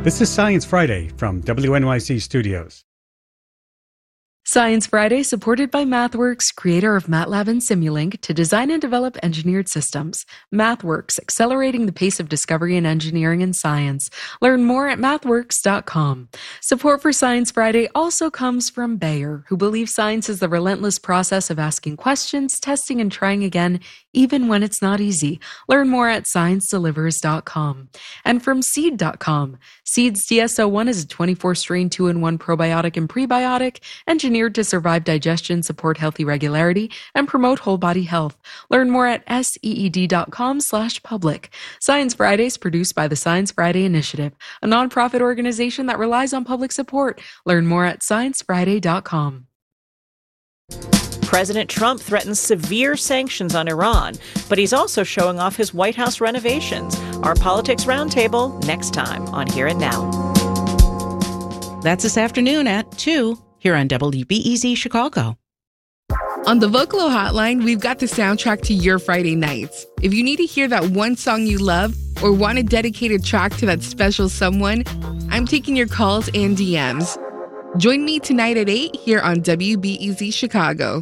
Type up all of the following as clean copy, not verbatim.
This is Science Friday from WNYC Studios. Science Friday, supported by MathWorks, creator of MATLAB and Simulink, to design and develop engineered systems. MathWorks, accelerating the pace of discovery in engineering and science. Learn more at mathworks.com. Support for Science Friday also comes from Bayer, who believes science is the relentless process of asking questions, testing, and trying again, even when it's not easy. Learn more at sciencedelivers.com. And from Seed.com. Seed's DS-01 is a 24-strain 2-in-1 probiotic and prebiotic, engineered to survive digestion, support healthy regularity, and promote whole body health. Learn more at seed.com/public. Science Fridays produced by the Science Friday Initiative, a nonprofit organization that relies on public support. Learn more at sciencefriday.com. President Trump threatens severe sanctions on Iran, but he's also showing off his White House renovations. Our Politics Roundtable next time on Here and Now. That's this afternoon at 2 here on WBEZ Chicago. On the Vocalo Hotline, we've got the soundtrack to your Friday nights. If you need to hear that one song you love or want a dedicated track to that special someone, I'm taking your calls and DMs. Join me tonight at 8 here on WBEZ Chicago.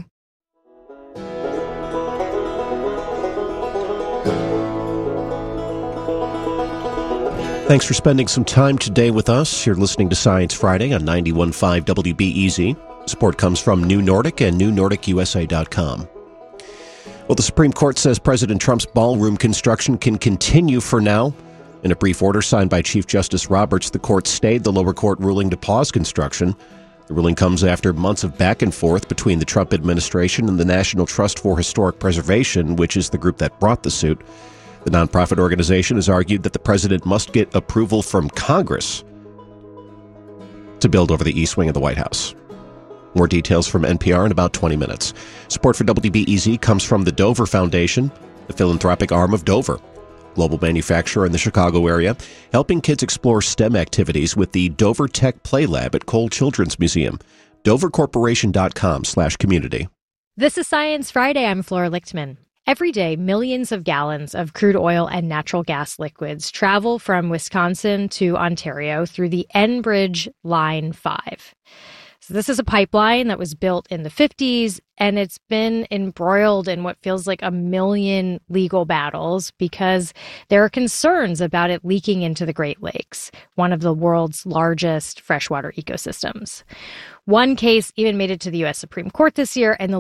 Thanks for spending some time today with us. You're listening to Science Friday on 91.5 WBEZ. Support comes from New Nordic and NewNordicUSA.com. Well, the Supreme Court says President Trump's ballroom construction can continue for now. In a brief order signed by Chief Justice Roberts, the court stayed the lower court ruling to pause construction. The ruling comes after months of back and forth between the Trump administration and the National Trust for Historic Preservation, which is the group that brought the suit. The nonprofit organization has argued that the president must get approval from Congress to build over the east wing of the White House. More details from NPR in about 20 minutes. Support for WBEZ comes from the Dover Foundation, the philanthropic arm of Dover, global manufacturer in the Chicago area, helping kids explore STEM activities with the Dover Tech Play Lab at Cole Children's Museum. DoverCorporation.com/community. This is Science Friday. I'm Flora Lichtman. Every day, millions of gallons of crude oil and natural gas liquids travel from Wisconsin to Ontario through the Enbridge Line 5. So this is a pipeline that was built in the 50s, and it's been embroiled in what feels like a million legal battles because there are concerns about it leaking into the Great Lakes, one of the world's largest freshwater ecosystems. One case even made it to the U.S. Supreme Court this year, and the